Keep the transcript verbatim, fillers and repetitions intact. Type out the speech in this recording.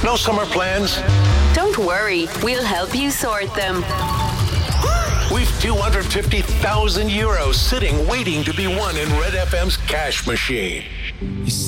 No summer plans? Don't worry, we'll help you sort them. We've two hundred fifty thousand euros sitting waiting to be won in Red F M's cash machine.